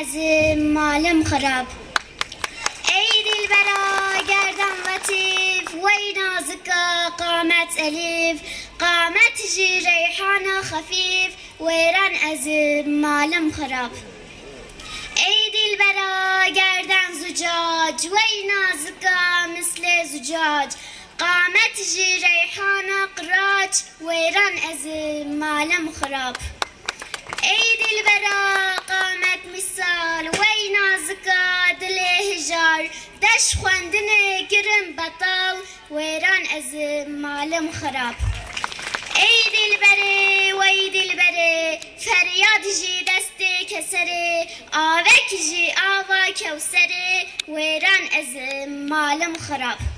از مالم خراب. ای دلبرا گردن لطیف وی نازکا قامت الیف، قامت جی ریحان خفیف ویران از مالم خراب. ای دلبرا گردن زجاج وی نازکا مثل زجاج، قامت جی ریحان قراج ویران از مالم خراب. ای دلبرا قامت مثال وی نازکا دل هجار، دش خواندن گرم بطال ویران از مالم خراب. ای دلبره وی دلبره فریاد جی دست کسره، آوک جی آوا کوسره ویران از مالم خراب.